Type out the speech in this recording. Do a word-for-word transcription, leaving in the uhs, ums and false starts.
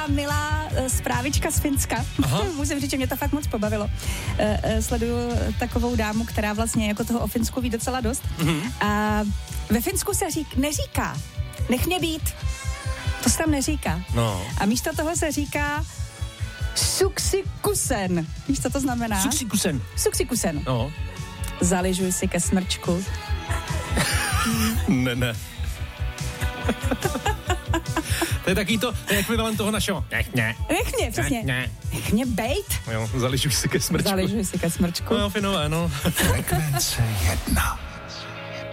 taková milá uh, zprávička z Finska. Musím říct, že mě to fakt moc pobavilo. Uh, uh, sleduju takovou dámu, která vlastně jako toho o Finsku ví docela dost. Mm-hmm. A ve Finsku se řík, neříká, nech mě být. To se tam neříká. No. A místo toho se říká suksikusen. Víš, co to znamená? Suksikusen. Suksikusen. No. Zaližuj si ke smrčku. ne, ne. To je taky to, to je ekvivalent toho našeho. Nech mě. Nech mě, přesně. Ne, ne. Nech mě bejt. Jo, zaližuj si ke smrčku. Zaližuj si ke smrčku. No, Finové, no. Frekvence jedna.